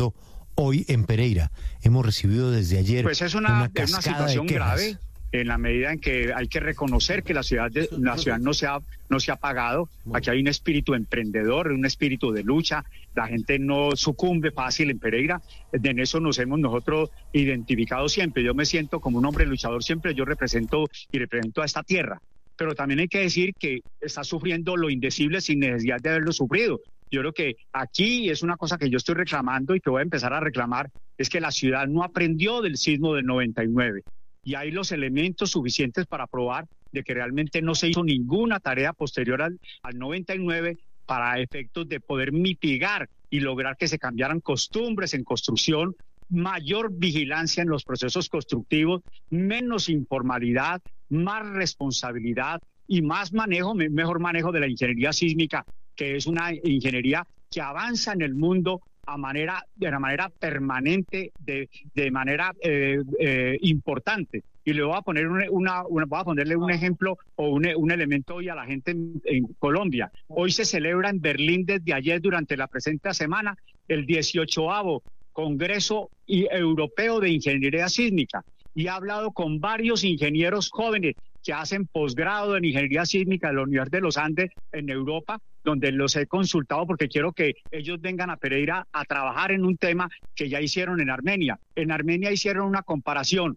pasando hoy en Pereira? Hemos recibido desde ayer pues es una una situación grave, en la medida en que hay que reconocer que la ciudad no se ha apagado. Aquí hay un espíritu emprendedor, un espíritu de lucha. La gente no sucumbe fácil en Pereira. En eso nos hemos nosotros identificado siempre. Yo me siento como un hombre luchador siempre. Yo represento a esta tierra. Pero también hay que decir que está sufriendo lo indecible sin necesidad de haberlo sufrido. Yo creo que aquí es una cosa que yo estoy reclamando y que voy a empezar a reclamar, es que la ciudad no aprendió del sismo del 99. Y hay los elementos suficientes para probar de que realmente no se hizo ninguna tarea posterior al 99 para efectos de poder mitigar y lograr que se cambiaran costumbres en construcción, mayor vigilancia en los procesos constructivos, menos informalidad, más responsabilidad y mejor manejo de la ingeniería sísmica, que es una ingeniería que avanza en el mundo de una manera permanente, de manera importante. Y le voy a poner voy a ponerle un ejemplo o un elemento hoy a la gente en Colombia. Hoy se celebra en Berlín desde ayer durante la presente semana el 18º Congreso Europeo de Ingeniería Sísmica, y he hablado con varios ingenieros jóvenes que hacen posgrado en ingeniería sísmica de la Universidad de los Andes en Europa, donde los he consultado porque quiero que ellos vengan a Pereira a trabajar en un tema que ya hicieron en Armenia. En Armenia hicieron una comparación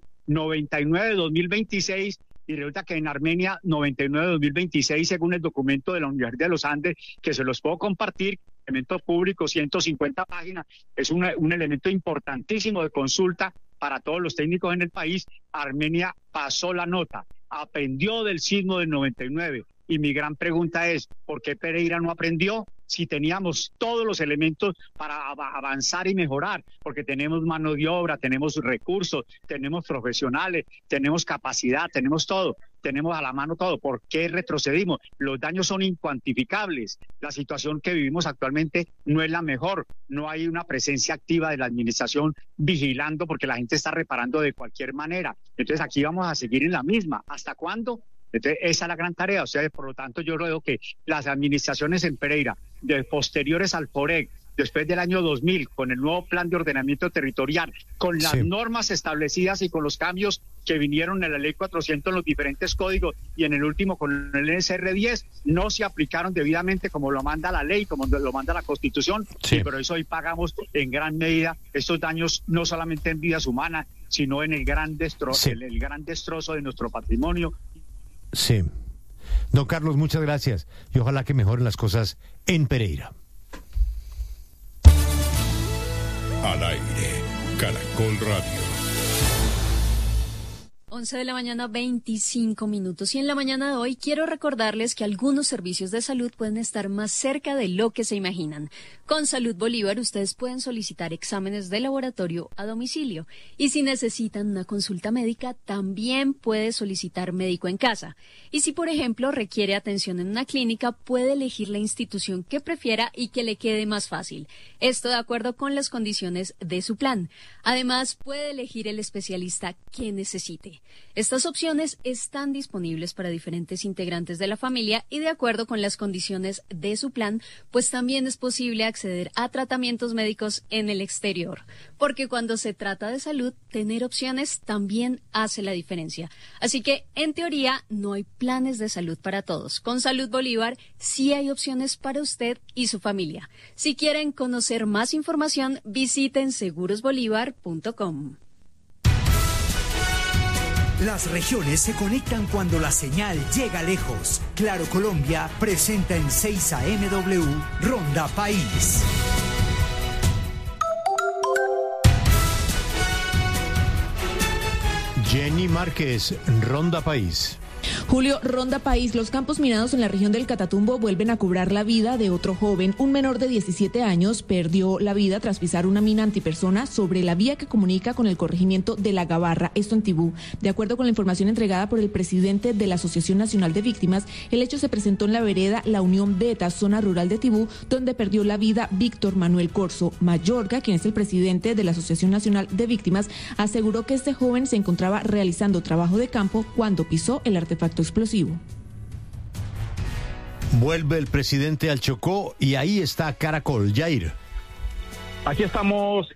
99-2026 y resulta que en Armenia 99-2026, según el documento de la Universidad de los Andes, que se los puedo compartir, elemento público, 150 páginas, es un elemento importantísimo de consulta para todos los técnicos en el país. Armenia pasó la nota, aprendió del sismo del 99. Y mi gran pregunta es, ¿por qué Pereira no aprendió? Si teníamos todos los elementos para avanzar y mejorar, porque tenemos mano de obra, tenemos recursos, tenemos profesionales, tenemos capacidad, tenemos todo, tenemos a la mano todo. ¿Por qué retrocedimos? Los daños son incuantificables. La situación que vivimos actualmente no es la mejor. No hay una presencia activa de la administración vigilando porque la gente está reparando de cualquier manera. Entonces aquí vamos a seguir en la misma. ¿Hasta cuándo? Entonces, esa es la gran tarea. O sea, por lo tanto, yo creo que las administraciones en Pereira, posteriores al FOREC, después del año 2000, con el nuevo plan de ordenamiento territorial, con las normas establecidas y con los cambios que vinieron en la ley 400 en los diferentes códigos y en el último con el NSR 10, no se aplicaron debidamente como lo manda la ley, como lo manda la Constitución, y por eso hoy pagamos en gran medida estos daños, no solamente en vidas humanas, sino en el gran destrozo de nuestro patrimonio. Sí. Don Carlos, muchas gracias y ojalá que mejoren las cosas en Pereira. Al aire, Caracol Radio. 11 de la mañana, 25 minutos. Y en la mañana de hoy quiero recordarles que algunos servicios de salud pueden estar más cerca de lo que se imaginan. Con Salud Bolívar ustedes pueden solicitar exámenes de laboratorio a domicilio. Y si necesitan una consulta médica, también puede solicitar médico en casa. Y si, por ejemplo, requiere atención en una clínica, puede elegir la institución que prefiera y que le quede más fácil. Esto de acuerdo con las condiciones de su plan. Además, puede elegir el especialista que necesite. Estas opciones están disponibles para diferentes integrantes de la familia y de acuerdo con las condiciones de su plan, pues también es posible acceder a tratamientos médicos en el exterior. Porque cuando se trata de salud, tener opciones también hace la diferencia. Así que, en teoría, no hay planes de salud para todos. Con Salud Bolívar sí hay opciones para usted y su familia. Si quieren conocer más información, visiten segurosbolívar.com. Las regiones se conectan cuando la señal llega lejos. Claro Colombia presenta en 6 AM Ronda País. Jenny Márquez, Ronda País. Julio, Ronda País, los campos minados en la región del Catatumbo vuelven a cobrar la vida de otro joven. Un menor de 17 años perdió la vida tras pisar una mina antipersona sobre la vía que comunica con el corregimiento de La Gabarra, esto en Tibú. De acuerdo con la información entregada por el presidente de la Asociación Nacional de Víctimas, el hecho se presentó en la vereda La Unión Beta, zona rural de Tibú, donde perdió la vida Víctor Manuel Corso. Mayorga, quien es el presidente de la Asociación Nacional de Víctimas, aseguró que este joven se encontraba realizando trabajo de campo cuando pisó el artefacto explosivo. Vuelve el presidente al Chocó y ahí está Caracol. Jair. Aquí estamos